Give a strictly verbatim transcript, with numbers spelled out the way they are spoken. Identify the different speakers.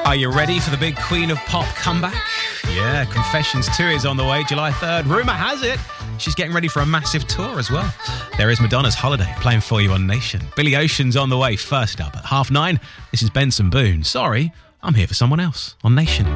Speaker 1: Are you ready for the big Queen of Pop comeback? Yeah, Confessions two is on the way, July third. Rumour has it she's getting ready for a massive tour as well. There is Madonna's Holiday playing for you on Nation. Billy Ocean's on the way first up at half nine. This is Benson Boone. Sorry, I'm here for someone else on Nation.